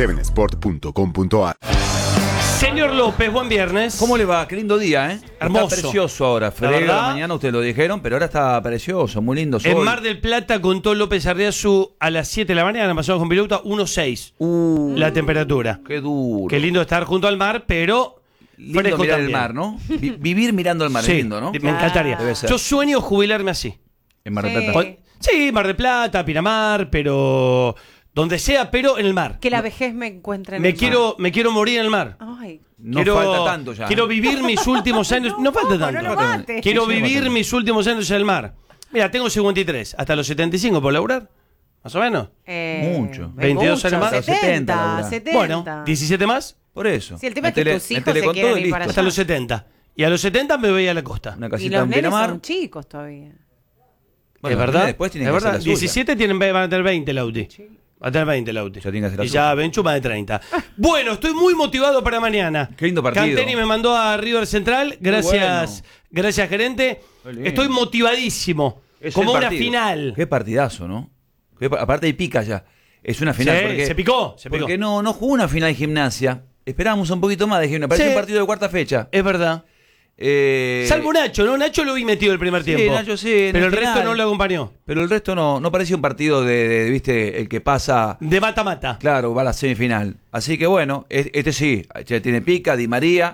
7sport.com.ar. Señor López, buen viernes. ¿Cómo le va? Qué lindo día, ¿eh? Hermoso. Está precioso ahora. Frío de la mañana, ustedes lo dijeron, pero ahora está precioso, muy lindo sol. En Mar del Plata contó López Arriazu a las 7 de la mañana, pasamos con Piluta, 1.6 la temperatura. Qué duro. Qué lindo estar junto al mar, pero lindo fresco mirar también. el mar, ¿no? Vivir mirando el mar, Sí, es lindo, ¿no? me encantaría. Debe ser. Yo sueño jubilarme así. En Mar del Sí. Plata. Sí, Mar del Plata, Pinamar, pero donde sea, pero en el mar. Que la vejez me encuentre en Me el quiero morir en el mar. mar. Ay, No falta tanto ya. Quiero vivir mis últimos años. No falta tanto. no lo mates. Quiero Sí, vivir falta. mis últimos años en el mar. Mira, tengo 53. ¿Hasta los 75 por laburar? ¿Más o menos? Mucho. 22 años más. 70, laburar. 70. Bueno, 17 más. Por eso. Sí, el tema es que tus hijos métele se con quieren todo y ir para listo. Hasta allá. los 70. Y a los 70 me voy a la costa. Una Y casita los en nenes Pinamar. son chicos todavía. Bueno, ¿Es verdad? Después tienen ¿Es que hacer verdad? la suya. 17 van a tener 20 Lauti. Va a tener 20 Lauti. Ya tiene que hacer la y suya. ya Benchu más de 30. Bueno, estoy muy motivado para mañana. Qué lindo partido. Canteni me mandó a River Central. Gracias, gracias gerente. Qué lindo. Estoy motivadísimo. Es Como el una partido. final. Qué partidazo, ¿no? Aparte hay pica ya. Es una final. Sí, porque, se picó. Porque no jugó una final de Gimnasia. Esperábamos un poquito más de Gimnasia. Parecía Sí. un partido de cuarta fecha. Es verdad. Salvo Nacho, ¿no? Nacho lo vi metido el primer Sí, tiempo. Nacho sí, en pero el el resto final. no lo acompañó. Pero el resto no parecía un partido de, viste, el que pasa, De mata-mata. claro, va a la semifinal. Así que bueno, este sí, ya tiene pica, Di María.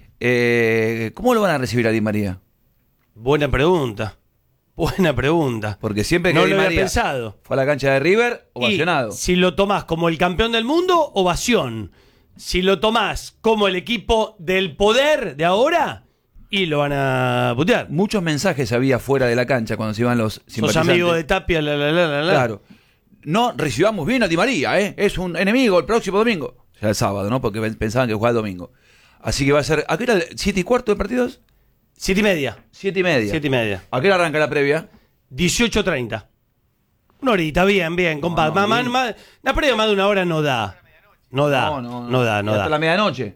¿Cómo lo van a recibir a Di María? Buena pregunta. Buena pregunta. Porque siempre que No Di lo había María pensado. fue a la cancha de River, Y ovacionado. si lo tomás como el campeón del mundo, ovación. Si lo tomás como el equipo del poder de ahora, y lo van a putear. Muchos mensajes había fuera de la cancha cuando se iban los Sos simpatizantes. amigo de Tapia, la. Claro. No recibamos bien a Di María, ¿eh? Es un enemigo el próximo domingo. Ya el sábado, ¿no? Porque pensaban que jugaba el domingo. Así que va a ser. ¿A qué hora? ¿7:15 de partidos? 7:30. 7:30. 7:30. ¿A qué hora arranca la previa? 18:30. Una horita, bien, compadre. bien. La previa más de una hora no da. No da. Hasta la medianoche.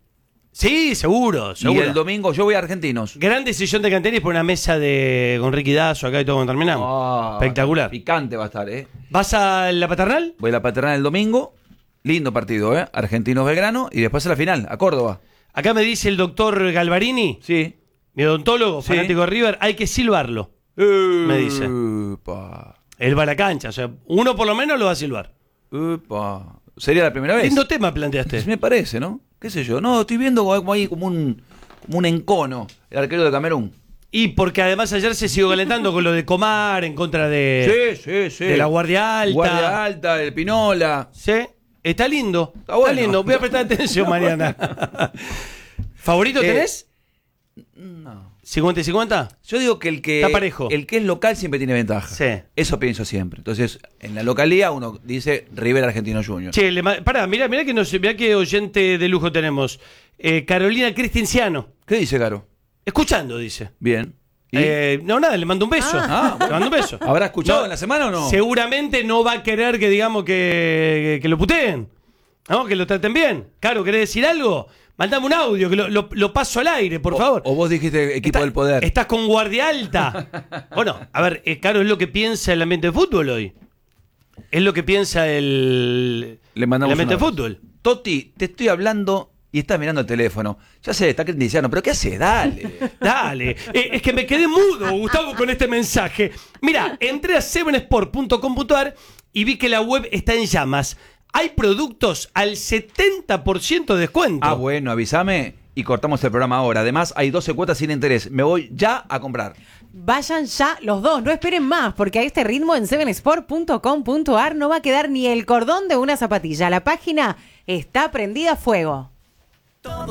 Sí, seguro. Y el domingo yo voy a Argentinos. Gran decisión de Canteri por una mesa con Ricky Dazo acá y todo cuando terminamos. Ah, Espectacular. Picante va a estar, ¿eh? ¿Vas a la paternal? Voy a la paternal el domingo. Lindo partido, ¿eh? Argentinos Belgrano. Y después a la final, a Córdoba. Acá me dice el doctor Galvarini, Sí. mi odontólogo, Sí. fanático de River, hay que silbarlo. Me dice. Upa. Él va a la cancha, o sea, uno por lo menos lo va a silbar. Upa. ¿Sería la primera vez? Lindo tema planteaste. Me parece, ¿no? ¿Qué sé yo? No, estoy viendo como ahí como un encono, el arquero de Camerún. Y porque además ayer se siguió calentando con lo de Comar en contra Sí. de la Guardia Alta. Guardia Alta, el Pinola. Sí, está lindo. Está bueno. lindo. Voy a prestar atención mañana. ¿Favorito tenés? No. ¿50 y 50? Yo digo que Está parejo. el que es local siempre tiene ventaja. Sí. Eso pienso siempre. Entonces, en la localidad uno dice River Argentino Junior. Che, pará, mirá qué oyente de lujo tenemos. Carolina Cristinciano. ¿Qué dice, Caro? Escuchando, dice. Bien. ¿Y? No, nada, le mando un beso. Ah, Le mando un beso. ¿Habrá escuchado No, en la semana o no? Seguramente no va a querer que digamos que lo puteen. ¿No? Que lo traten bien. Caro, ¿querés decir algo? Mandame un audio, que lo paso al aire, por favor. O vos dijiste equipo del poder. Estás con Guardia Alta. Bueno, a ver, Caro, es lo que piensa el ambiente de fútbol hoy. Es lo que piensa el mandamos ambiente de un abrazo. fútbol. Toti, te estoy hablando y estás mirando el teléfono. Ya sé, está cristiano, pero ¿qué haces? Dale. Dale, es que me quedé mudo, Gustavo, con este mensaje. Mira, entré a 7sport.com.ar y vi que la web está en llamas. Hay productos al 70% de descuento. Ah, bueno, avísame y cortamos el programa ahora. Además, hay 12 cuotas sin interés. Me voy ya a comprar. Vayan ya los dos, no esperen más, porque a este ritmo en 7sport.com.ar no va a quedar ni el cordón de una zapatilla. La página está prendida a fuego.